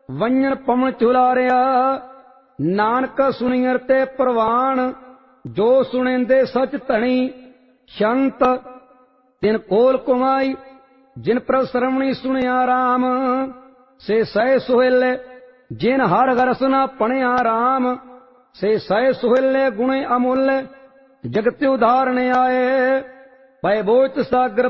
ਵੰਜਣ ਪਵਨ ਚੁਲਾਰਿਆ। ਨਾਨਕ ਸੁਣੀਅਰ ਤੇ ਪ੍ਰਵਾਨ, ਜੋ ਸੁਣेंदे सच धनी। शंत तिन कोल कुमाई, जिन पर श्रवणी सुनिया राम। से सह सुहेले, जिन हर रसना पणिया राम। से सह सुहेले गुणे अमूल्य, जगत उधारने आए। भय बोच सागर